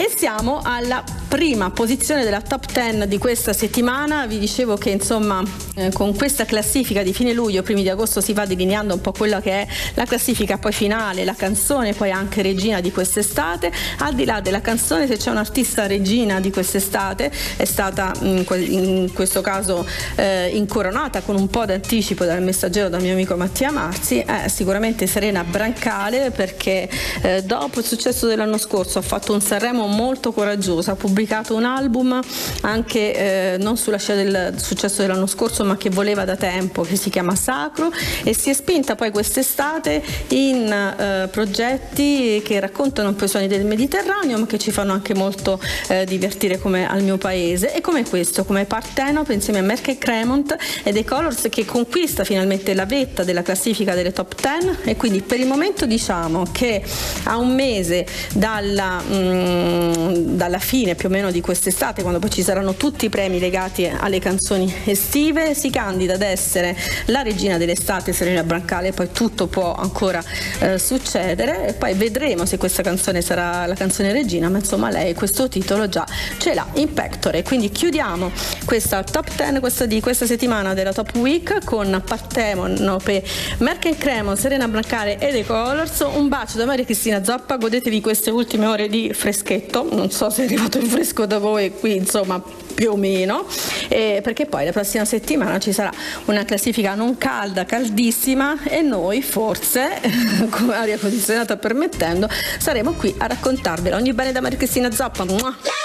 E siamo alla prima posizione della top 10 di questa settimana. Vi dicevo che insomma con questa classifica di fine luglio, primi di agosto si va delineando un po' quella che è la classifica poi finale, la canzone poi anche regina di quest'estate. Al di là della canzone, se c'è un'artista regina di quest'estate, è stata in questo caso incoronata con un po' d'anticipo dal Messaggero dal mio amico Mattia Marzi, è sicuramente Serena Brancale, perché dopo il successo dell'anno scorso ha fatto un Sanremo molto coraggioso, ha pubblicato un album anche non sulla scia del successo dell'anno scorso, ma che voleva da tempo, che si chiama Sacro, e si è spinta poi quest'estate in progetti che raccontano un po' i suoni del Mediterraneo, ma che ci fanno anche molto divertire come Al mio paese, e come questo, come Parthenope insieme a Merck & Cremont e The Colors, che conquista finalmente la vetta della classifica delle top 10. E quindi per il momento diciamo che a un mese dalla fine più o meno di quest'estate, quando poi ci saranno tutti i premi legati alle canzoni estive, si candida ad essere la regina dell'estate Serena Brancale. Poi tutto può ancora succedere, e poi vedremo se questa canzone sarà la canzone regina, ma insomma lei questo titolo già ce l'ha in pectore. Quindi chiudiamo questa top 10 di questa settimana della Top Week con Parthenope, Merck & Cremont, Serena Brancale e The Colors. Un bacio da Maria Cristina Zoppa, godetevi queste ultime ore di freschetto, non so se è arrivato il fresco da voi, qui insomma più o meno, perché poi la prossima settimana ci sarà una classifica non calda, caldissima, e noi forse, con aria condizionata permettendo, saremo qui a raccontarvela. Ogni bene da Maria Cristina Zoppa.